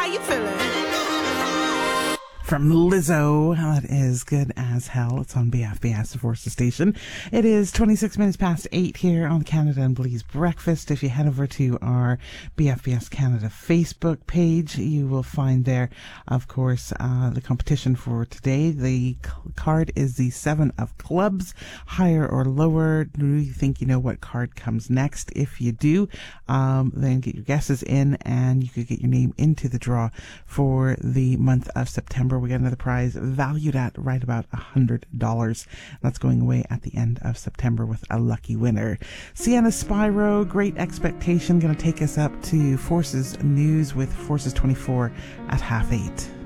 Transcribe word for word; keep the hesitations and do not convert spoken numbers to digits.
you feeling? From Lizzo, that is Good as Hell. It's on B F B S, the Forces Station. It is twenty-six minutes past eight here on Canada and Belize Breakfast. If you head over to our B F B S Canada Facebook page, you will find there, of course, uh, the competition for today. The c- card is the Seven of Clubs, higher or lower. Do you think you know what card comes next? If you do, um, then get your guesses in and you could get your name into the draw for the month of September. We got another prize valued at right about one hundred dollars. That's going away at the end of September with a lucky winner. Sienna Spyro, Great Expectation, going to take us up to Forces News with Forces twenty-four at half eight.